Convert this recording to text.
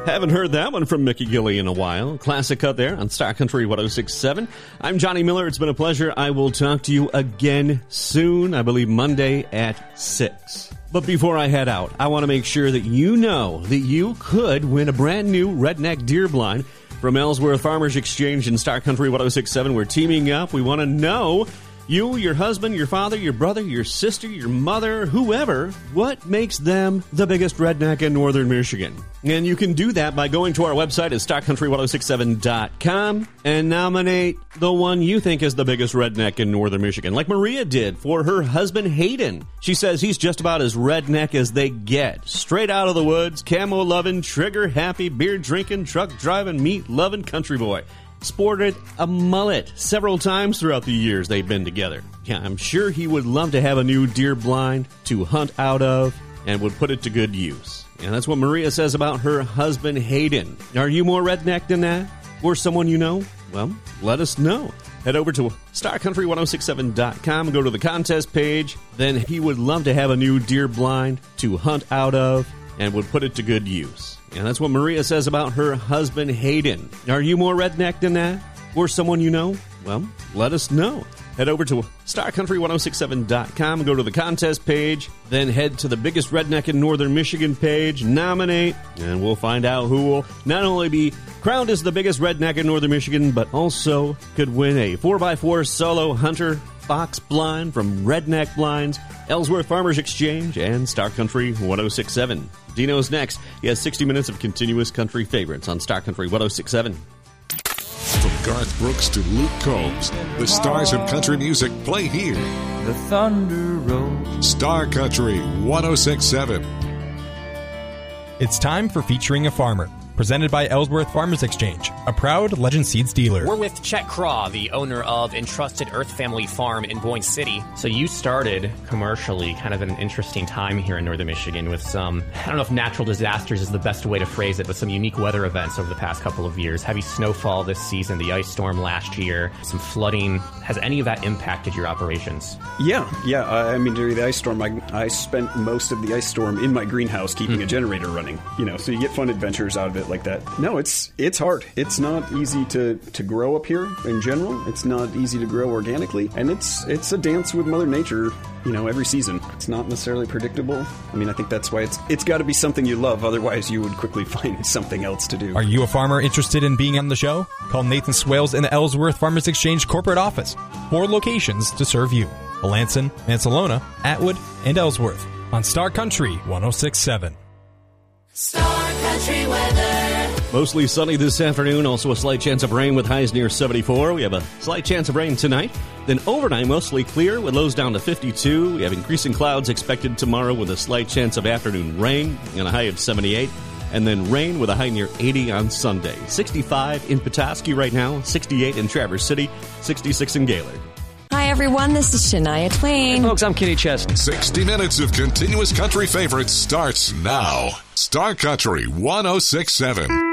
Haven't heard that one from Mickey Gilley in a while. Classic cut there on Star Country 106.7. I'm Johnny Miller. It's been a pleasure. I will talk to you again soon, I believe Monday at 6. But before I head out, I want to make sure that you know that you could win a brand new Redneck Deer Blind from Ellsworth Farmers Exchange and Star Country 106.7. We're teaming up. We want to know, you, your husband, your father, your brother, your sister, your mother, whoever, what makes them the biggest redneck in northern Michigan? And you can do that by going to our website at starcountry1067.com and nominate the one you think is the biggest redneck in northern Michigan, like Maria did for her husband Hayden. She says he's just about as redneck as they get. Straight out of the woods, camo-loving, trigger-happy, beer-drinking, truck-driving, meat-loving country boy. Sported a mullet several times throughout the years they've been together. Yeah, I'm sure he would love to have a new deer blind to hunt out of and would put it to good use. And that's what Maria says about her husband Hayden. Are you more redneck than that? Or someone you know? Well, let us know. Head over to starcountry1067.com and go to the contest page. Then he would love to have a new deer blind to hunt out of and would put it to good use. And that's what Maria says about her husband Hayden. Are you more redneck than that? Or someone you know? Well, let us know. Head over to starcountry1067.com and go to the contest page. Then head to the biggest redneck in northern Michigan page, nominate, and we'll find out who will not only be crowned as the biggest redneck in northern Michigan, but also could win a 4x4 solo hunter box blind from Redneck Blinds, Ellsworth Farmers Exchange, and Star Country 106.7. Dino's next. He has 60 minutes of continuous country favorites on Star Country 106.7. From Garth Brooks to Luke Combs, the stars of country music play here. The thunder rolls. Star Country 106.7. It's time for Featuring a Farmer, presented by Ellsworth Farmers Exchange, a proud Legend Seeds dealer. We're with Chet Craw, the owner of Entrusted Earth Family Farm in Boyne City. So you started commercially kind of at an interesting time here in northern Michigan with some, I don't know if natural disasters is the best way to phrase it, but some unique weather events over the past couple of years. Heavy snowfall this season, the ice storm last year, some flooding. Has any of that impacted your operations? Yeah. I mean, during the ice storm, I spent most of the ice storm in my greenhouse keeping a generator running. So you get fun adventures out of it like that. No, it's hard. It's not easy to grow up here in general. It's not easy to grow organically, and it's a dance with Mother Nature. Every season. It's not necessarily predictable. I mean, I think that's why it's got to be something you love. Otherwise, you would quickly find something else to do. Are you a farmer interested in being on the show? Call Nathan Swales in the Ellsworth Farmers Exchange corporate office. 4 locations to serve you: Melanson, Mansalona, Atwood, and Ellsworth on Star Country 106.7. Star Country weather. Mostly sunny this afternoon, also a slight chance of rain with highs near 74. We have a slight chance of rain tonight. Then overnight, mostly clear with lows down to 52. We have increasing clouds expected tomorrow with a slight chance of afternoon rain and a high of 78. And then rain with a high near 80 on Sunday. 65 in Petoskey right now, 68 in Traverse City, 66 in Gaylord. Hi, everyone. This is Shania Twain. Hey, folks, I'm Kenny Chesney. 60 minutes of continuous country favorites starts now. Star Country 106.7.